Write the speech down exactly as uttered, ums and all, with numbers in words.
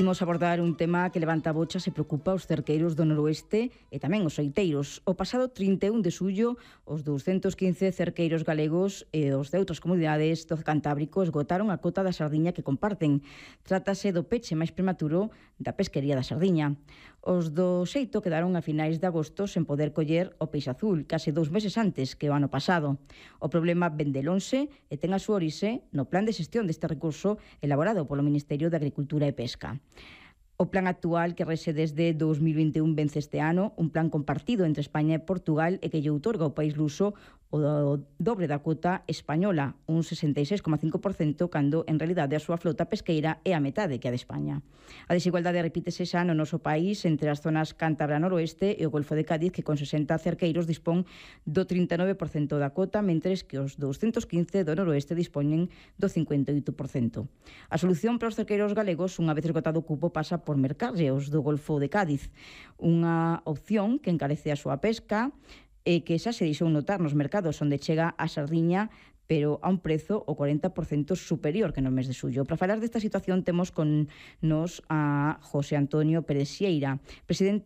Imos abordar un tema que levanta bochas e preocupa os cerqueiros do noroeste e tamén os oiteiros. O pasado trinta e un de xullo, os douscentos quince cerqueiros galegos e os de outras comunidades do Cantábrico esgotaron a cota da sardiña que comparten. Trátase do peche máis prematuro da pesquería da sardiña. Os do xeito quedaron a finais de agosto sen poder coller o peixe azul, case dous meses antes que o ano pasado. O problema vén de lonxe e ten a súa orixe no plan de xestión deste recurso elaborado polo Ministerio de Agricultura e Pesca. O plan actual que rexe desde dous mil vinte e un vence este ano, un plan compartido entre España e Portugal e que lle outorga ao país luso o dobre da cota española, un sesenta e seis coma cinco por cento, cando en realidade a súa flota pesqueira é a metade que a de España. A desigualdade repítese xa no noso país entre as zonas cántabra noroeste e o Golfo de Cádiz, que con sesenta cerqueiros dispón do trinta e nove por cento da cota, mentres que os douscentos quince do noroeste dispoñen do cincuenta e oito por cento. A solución para os cerqueiros galegos, unha vez esgotado o cupo, pasa por mercarlle os do Golfo de Cádiz, unha opción que encarece a súa pesca e que xa se deixou notar nos mercados onde chega a sardiña, pero a un prezo o cuarenta por cento superior que no mes de xullo. Para falar desta situación temos con nos a José Antonio Pérez Xeira, presidente